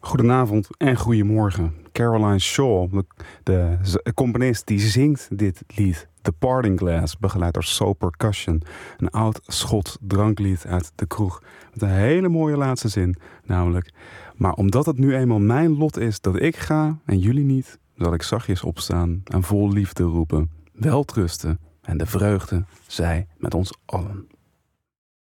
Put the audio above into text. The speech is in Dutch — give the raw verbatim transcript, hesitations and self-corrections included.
Goedenavond en goedemorgen. Caroline Shaw, de, de, de componist die zingt dit lied. The Parting Glass, begeleid door Soul Percussion. Een oud Schots dranklied uit de kroeg. Met een hele mooie laatste zin, namelijk. Maar omdat het nu eenmaal mijn lot is dat ik ga en jullie niet, zal ik zachtjes opstaan en vol liefde roepen. Welterusten en de vreugde zij met ons allen.